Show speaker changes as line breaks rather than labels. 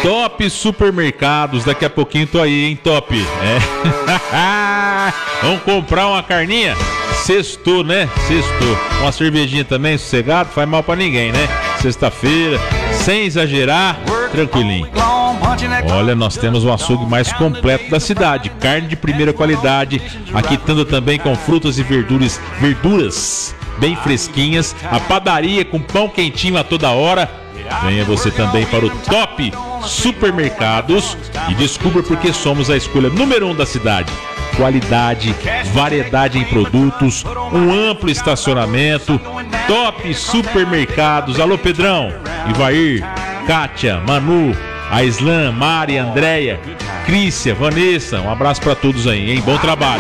Top Supermercados, daqui a pouquinho tô aí, hein, Top? Vamos comprar uma carninha? Sextou, né? Sextou. Uma cervejinha também, sossegado, faz mal pra ninguém, né? Sexta-feira, sem exagerar, tranquilinho. Olha, nós temos o açougue mais completo da cidade. Carne de primeira qualidade, aqui tanto também com frutas e verduras bem fresquinhas. A padaria com pão quentinho a toda hora. Venha você também para o Top Supermercados e descubra porque somos a escolha número 1 da cidade. Qualidade, variedade em produtos, um amplo estacionamento. Top Supermercados. Alô, Pedrão, Ivair, Kátia, Manu, Aislan, Mari, Andréia, Crícia, Vanessa. Um abraço para todos aí, hein? Bom trabalho.